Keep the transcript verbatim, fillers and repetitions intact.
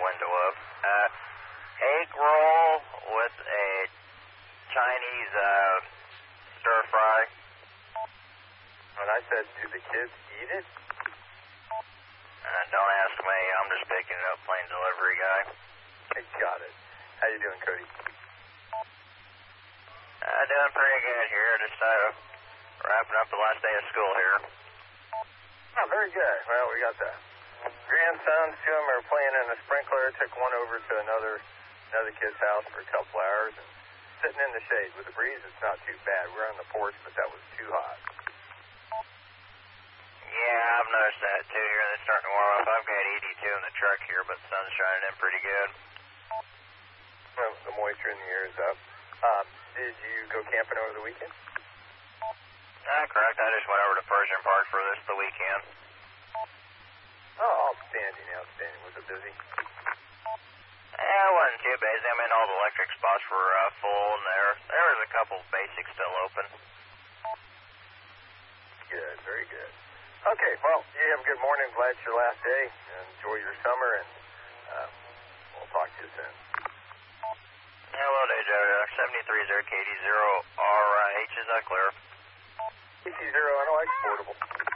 window up. Uh, egg roll with a Chinese uh, stir fry. And I said, do the kids eat it? Uh, don't ask me. I'm just picking it up, plain delivery guy. I got it. How you doing, Cody? Uh, doing pretty good here. Just uh, wrapping up the last day of school here. Oh, very good. Well, we got the grandsons. Two of them are playing in the sprinkler. Took one over to another another kid's house for a couple hours and sitting in the shade. With the breeze, it's not too bad. We're on the porch, but that was too hot. Yeah, I've noticed that too here. It's starting to warm up. I've got eighty-two in the truck here, but the sun's shining in pretty good. Well, the moisture in the air is up. Um, did you go camping over the weekend? Ah, correct. I just went over to Persian Park for this the weekend. Oh, outstanding, outstanding. Was it busy? Yeah, it wasn't too busy. I mean, all the electric spots were uh, full, and there there was a couple basics still open. Good, very good. Okay, well, you have a good morning. Glad it's your last day. Enjoy your summer, and uh, we'll talk to you soon. Yeah, well, day, Joe. seventy-three zero K D zero R H, is that clear? K T zero N O X portable.